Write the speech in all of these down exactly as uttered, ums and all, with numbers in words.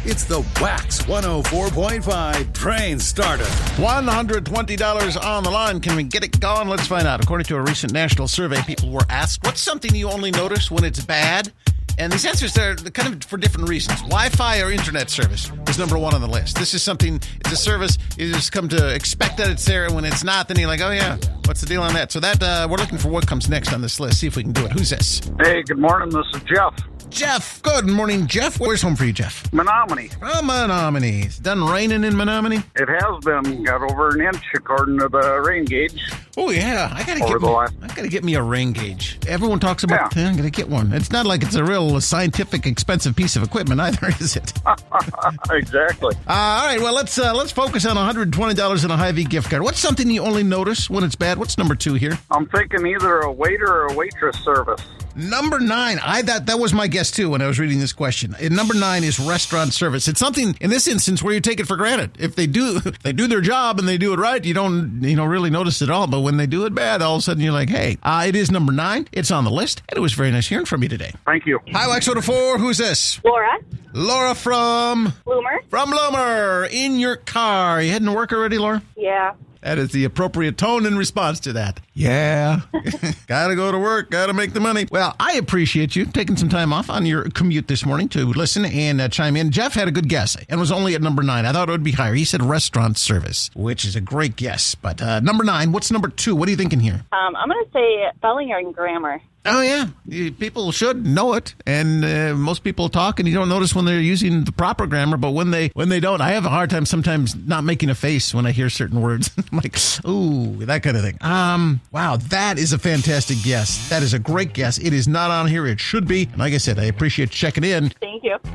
It's the Wax one oh four point five Train Starter. one hundred twenty dollars on the line. Can we get it going? Let's find out. According to a recent national survey, people were asked, what's something you only notice when it's bad? And these answers are kind of for different reasons. Wi-Fi or internet service is number one on the list. This is something, it's a service you just come to expect that it's there, and when it's not, then you're like, oh yeah, what's the deal on that? So that uh, we're looking for what comes next on this list. See if we can do it. Who's this? Hey, good morning. This is Jeff. Jeff. Good morning, Jeff. Where's home for you, Jeff? Menominee. Oh, Menominee. It's done raining in Menominee? It has been. Got over an inch according to the rain gauge. Oh, yeah. I gotta Over get the me, last- I gotta get me a rain gauge. Everyone talks about, Yeah. yeah, I'm gonna get one. It's not like it's a real scientific, expensive piece of equipment either, is it? uh, Exactly. all right, well, let's uh, let's focus on one hundred twenty dollars in a Hy-Vee gift card. What's something you only notice when it's bad? What's number two here? I'm thinking either a waiter or a waitress service. Number nine, I that that was my guess too when I was reading this question. And number nine is restaurant service. It's something in this instance where you take it for granted. If they do if they do their job and they do it right, you don't you know really notice it at all. But when they do it bad, all of a sudden you're like, hey, uh, it is number nine. It's on the list, and it was very nice hearing from you today. Thank you. Hi, Wax one oh four. Who's this? Laura, Laura from Bloomer. from Loomer. In your car. You heading to work already, Laura? Yeah. That is the appropriate tone in response to that. Yeah. Gotta go to work. Gotta make the money. Well, I appreciate you taking some time off on your commute this morning to listen and uh, chime in. Jeff had a good guess and was only at number nine. I thought it would be higher. He said restaurant service, which is a great guess. But uh, number nine, what's number two? What are you thinking here? Um, I'm going to say spelling and grammar. Oh, yeah. You- People should know it. And uh, most people talk and you don't notice when they're using the proper grammar. But when they when they don't, I have a hard time sometimes not making a face when I hear certain words. I'm like, ooh, that kind of thing. Um, wow, that is a fantastic guess. That is a great guess. It is not on here. It should be. And like I said, I appreciate checking in. Thank you.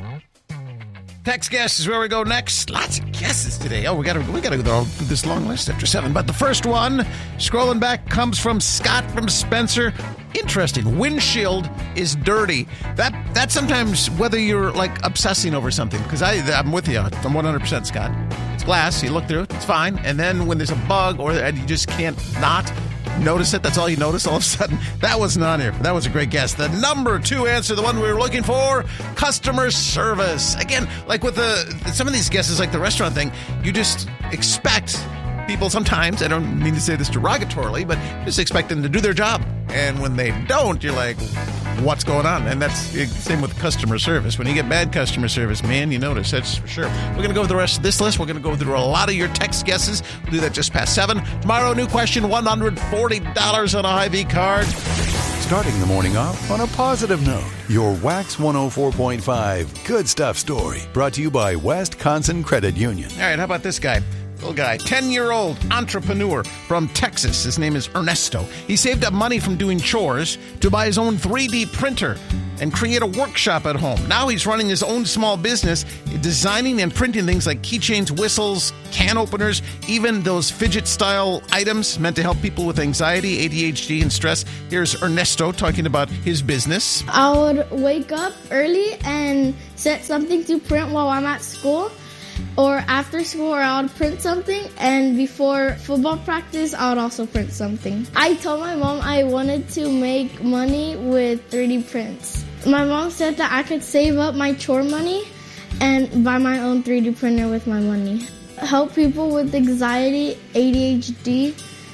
Text guess is where we go next. Lots of guesses today. Oh, we got to we got to go through this long list after seven. But the first one, scrolling back, comes from Scott from Spencer. Interesting. Windshield is dirty. That that sometimes whether you're like obsessing over something, because I I'm with you. I'm one hundred percent Scott. It's glass. You look through it. It's fine. And then when there's a bug or and you just can't not notice it, that's all you notice all of a sudden. That wasn't on here. That was a great guess. The number two answer, the one we were looking for, customer service. Again, like with the some of these guesses, like the restaurant thing, you just expect people sometimes, I don't mean to say this derogatorily, but just expect them to do their job. And when they don't, you're like, what's going on? And that's the same with customer service. When you get bad customer service, man, you notice. That's for sure. We're going to go with the rest of this list. We're going to go through a lot of your text guesses. We'll do that just past seven. Tomorrow, new question, one hundred forty dollars on a Hy-Vee card. Starting the morning off on a positive note. Your Wax one oh four point five Good Stuff story. Brought to you by Wisconsin Credit Union. All right, how about this guy? Little guy, ten-year-old entrepreneur from Texas. His name is Ernesto. He saved up money from doing chores to buy his own three D printer and create a workshop at home. Now he's running his own small business, designing and printing things like keychains, whistles, can openers, even those fidget-style items meant to help people with anxiety, A D H D, and stress. Here's Ernesto talking about his business. I would wake up early and set something to print while I'm at school. Or after school, or I would print something, and before football practice, I would also print something. I told my mom I wanted to make money with three D prints. My mom said that I could save up my chore money and buy my own three D printer with my money. Help people with anxiety, A D H D,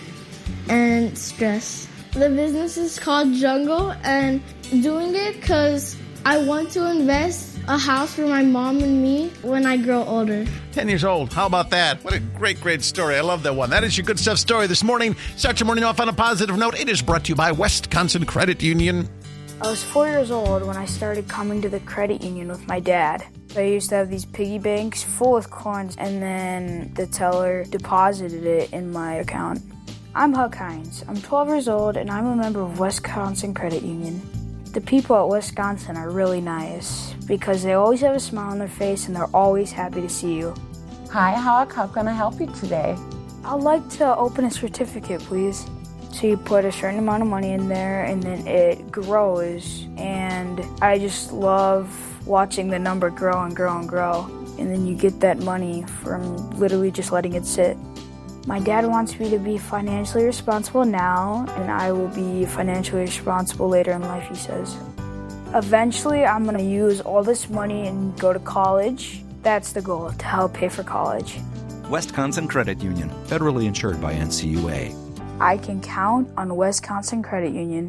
and stress. The business is called Jungle, and doing it because I want to invest a house for my mom and me when I grow older. ten years old. How about that? What a great, great story. I love that one. That is your Good Stuff story this morning. Start your morning off on a positive note. It is brought to you by Wisconsin Credit Union. I was four years old when I started coming to the credit union with my dad. I used to have these piggy banks full with coins, and then the teller deposited it in my account. I'm Huck Hines. I'm twelve years old, and I'm a member of Wisconsin Credit Union. The people at Wisconsin are really nice because they always have a smile on their face and they're always happy to see you. Hi, Huck. How can I help you today? I'd like to open a certificate, please. So you put a certain amount of money in there and then it grows. And I just love watching the number grow and grow and grow. And then you get that money from literally just letting it sit. My dad wants me to be financially responsible now, and I will be financially responsible later in life, he says. Eventually, I'm going to use all this money and go to college. That's the goal, to help pay for college. Wisconsin Credit Union, federally insured by N C U A. I can count on Wisconsin Credit Union.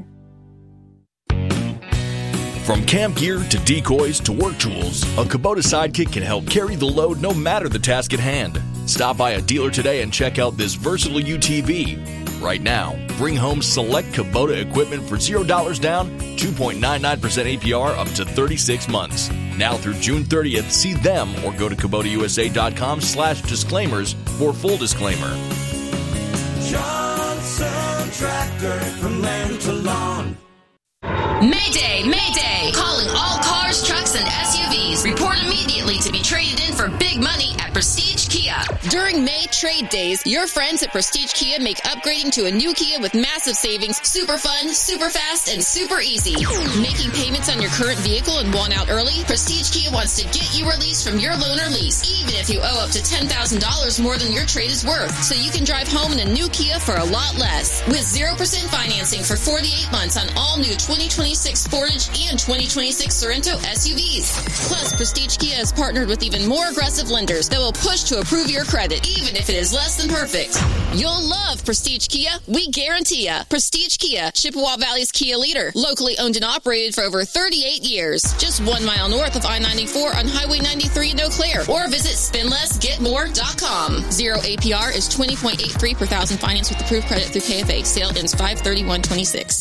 From camp gear to decoys to work tools, a Kubota Sidekick can help carry the load no matter the task at hand. Stop by a dealer today and check out this versatile U T V. Right now, bring home select Kubota equipment for zero dollars down, two point nine nine percent A P R up to thirty-six months. Now through June thirtieth, see them or go to Kubota U S A dot com slash disclaimers for full disclaimer. Johnson Tractor, from land to lawn. Mayday, Mayday! Calling all cars, trucks, and S U Vs. Report immediately to be traded in for big money at Prestige Kia. During May Trade Days, your friends at Prestige Kia make upgrading to a new Kia with massive savings super fun, super fast, and super easy. Making payments on your current vehicle and want out early? Prestige Kia wants to get you released from your loan or lease, even if you owe up to ten thousand dollars more than your trade is worth, so you can drive home in a new Kia for a lot less. With zero percent financing for forty-eight months on all new twenty twenty-six Sportage and twenty twenty-six Sorento S U Vs. Plus, Prestige Kia has partnered with even more aggressive lenders that will push to approve your credit, even if it is less than perfect. You'll love Prestige Kia. We guarantee ya. Prestige Kia, Chippewa Valley's Kia leader. Locally owned and operated for over thirty-eight years. Just one mile north of I ninety-four on Highway ninety-three in Eau Claire. Or visit spend less get more dot com. Zero A P R is twenty point eight three per thousand finance with approved credit through K F A. Sale ends five thirty-one twenty-six.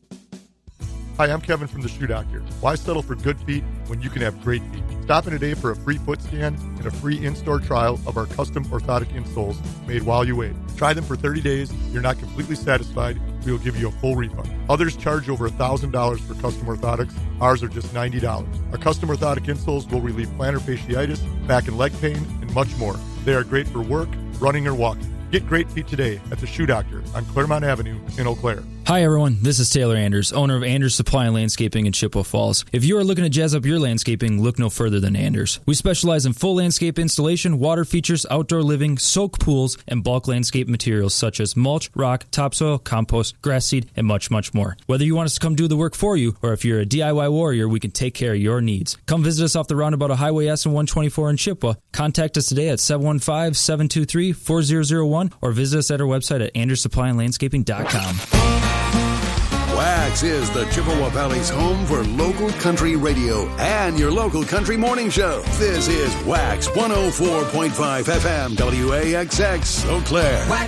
Hi, I'm Kevin from the Shoe Doctor. Why settle for good feet when you can have great feet? Stop in today for a free foot scan and a free in-store trial of our custom orthotic insoles made while you wait. Try them for thirty days. If you're not completely satisfied, we will give you a full refund. Others charge over one thousand dollars for custom orthotics. Ours are just ninety dollars. Our custom orthotic insoles will relieve plantar fasciitis, back and leg pain, and much more. They are great for work, running, or walking. Get great feet today at the Shoe Doctor on Claremont Avenue in Eau Claire. Hi everyone, this is Taylor Anders, owner of Anders Supply and Landscaping in Chippewa Falls. If you are looking to jazz up your landscaping, look no further than Anders. We specialize in full landscape installation, water features, outdoor living, soak pools, and bulk landscape materials such as mulch, rock, topsoil, compost, grass seed, and much, much more. Whether you want us to come do the work for you, or if you're a D I Y warrior, we can take care of your needs. Come visit us off the roundabout of Highway S and one twenty-four in Chippewa. Contact us today at seven one five, seven two three, four zero zero one or visit us at our website at anders supply and landscaping dot com. Wax is the Chippewa Valley's home for local country radio and your local country morning show. This is Wax one oh four point five F M W A X X Eau Claire. Wax